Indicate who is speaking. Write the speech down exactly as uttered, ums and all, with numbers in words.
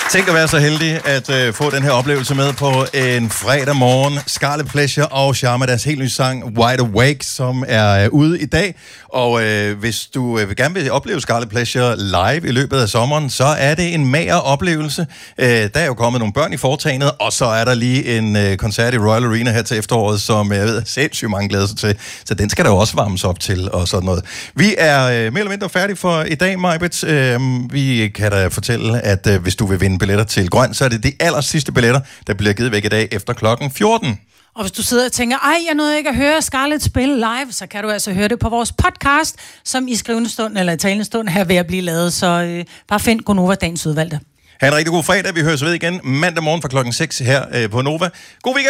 Speaker 1: Tænk at være så heldig at øh, få den her oplevelse med på en fredag morgen. Scarlet Pleasure og Sharma, deres helt nye sang Wide Awake, som er øh, ude i dag. Og øh, hvis du øh, gerne vil opleve Scarlet Pleasure live i løbet af sommeren, så er det en mager oplevelse. Øh, der er jo kommet nogle børn i foretagendet, og så er der lige en øh, koncert i Royal Arena her til efteråret, som jeg ved, sindssygt mange glæder sig til. Så den skal der jo også varmes op til og sådan noget. Vi er øh, mere eller mindre færdige for i dag, Majbet. Øh, vi kan da fortælle, at øh, hvis du vil vinde billetter til Grøn, så er det de aller sidste billetter, der bliver givet væk i dag efter klokken fjorten.
Speaker 2: Og hvis du sidder og tænker, ej, jeg nåede ikke at høre Scarlett spille live, så kan du altså høre det på vores podcast, som i skrivende stund eller i talende stund her ved at blive lavet. Så øh, bare find Gonova dagens udvalgte.
Speaker 1: Ha' en rigtig god fredag. Vi høres ved igen mandag morgen fra klokken seks her øh, på Nova. God weekend!